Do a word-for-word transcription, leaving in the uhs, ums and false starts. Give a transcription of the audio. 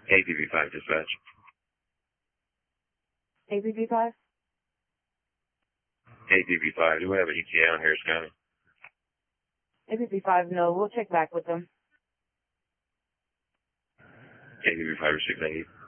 A P B five dispatch. A P B five? A P B five, do we have an E T A on Harris County? A P B five, no. We'll check back with them. A P B five or six eight.